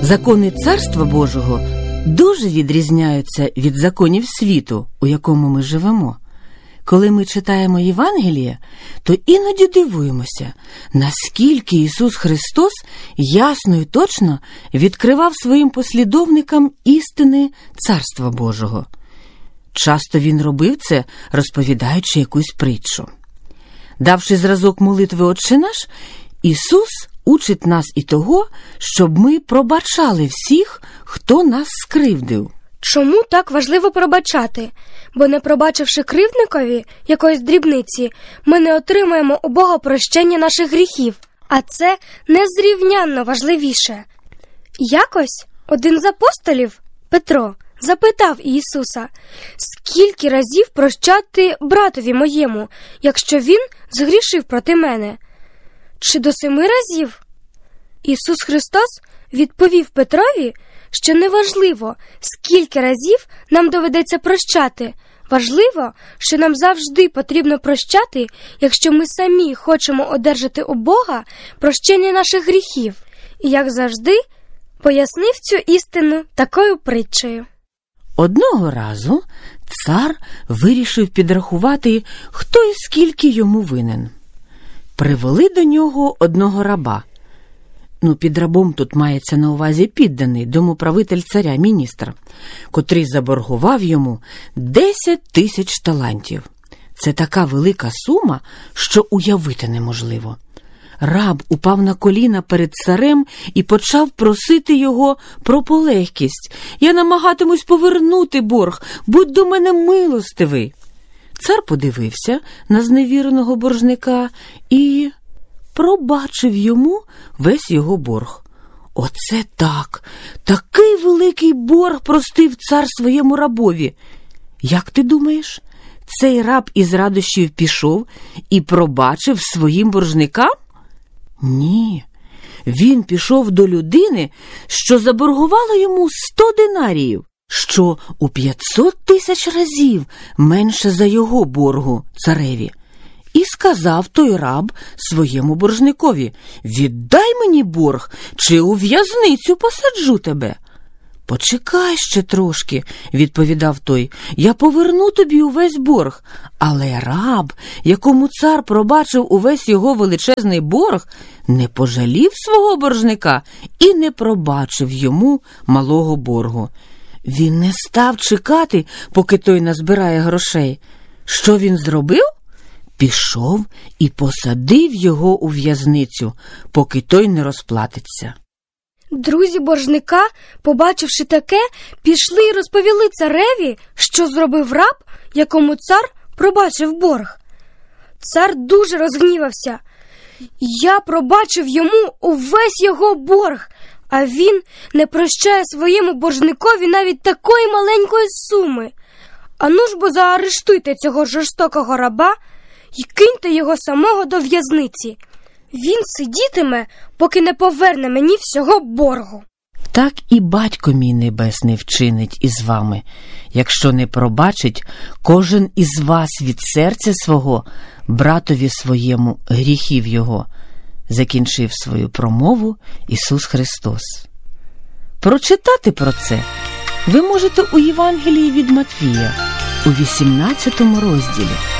Закони Царства Божого дуже відрізняються від законів світу, у якому ми живемо. Коли ми читаємо Євангеліє, то іноді дивуємося, наскільки Ісус Христос ясно і точно відкривав своїм послідовникам істини Царства Божого. Часто Він робив це, розповідаючи якусь притчу. Давши зразок молитви «Отче наш», Ісус учить нас і того, щоб ми пробачали всіх, хто нас скривдив. Чому так важливо пробачати? Бо не пробачивши кривдникові якоїсь дрібниці, ми не отримаємо у Бога прощення наших гріхів. А це незрівнянно важливіше. Якось один з апостолів, Петро, запитав Ісуса, скільки разів прощати братові моєму, якщо він згрішив проти мене? Чи до 7 разів? Ісус Христос відповів Петрові, що неважливо, скільки разів нам доведеться прощати. Важливо, що нам завжди потрібно прощати, якщо ми самі хочемо одержати у Бога прощення наших гріхів. І, як завжди, пояснив цю істину такою притчею. Одного разу цар вирішив підрахувати, хто і скільки йому винен. Привели до нього одного раба. Під рабом тут мається на увазі підданий, домоправитель царя, міністр, котрий заборгував йому 10 тисяч талантів. Це така велика сума, що уявити неможливо. Раб упав на коліна перед царем і почав просити його про полегкість. «Я намагатимусь повернути борг, будь до мене милостивий». Цар подивився на зневіреного боржника і пробачив йому весь його борг. Оце так! Такий великий борг простив цар своєму рабові. Як ти думаєш, цей раб із радощів пішов і пробачив своїм боржникам? Ні. Він пішов до людини, що заборгувала йому 100 динаріїв, що у 500 тисяч разів менше за його боргу цареві. І сказав той раб своєму боржникові: «Віддай мені борг, чи у в'язницю посаджу тебе». «Почекай ще трошки», – відповідав той, – «я поверну тобі увесь борг». Але раб, якому цар пробачив увесь його величезний борг, не пожалів свого боржника і не пробачив йому малого боргу. Він не став чекати, поки той назбирає грошей. Що він зробив? Пішов і посадив його у в'язницю, поки той не розплатиться. Друзі боржника, побачивши таке, пішли і розповіли цареві, що зробив раб, якому цар пробачив борг. Цар дуже розгнівався. «Я пробачив йому увесь його борг, а він не прощає своєму боржникові навіть такої маленької суми. Ану ж бо заарештуйте цього жорстокого раба і киньте його самого до в'язниці. Він сидітиме, поки не поверне мені всього боргу». Так і Батько мій Небесний вчинить із вами, якщо не пробачить кожен із вас від серця свого братові своєму гріхів його, закінчив свою промову Ісус Христос. Прочитати про це ви можете у Євангелії від Матвія, у 18 розділі.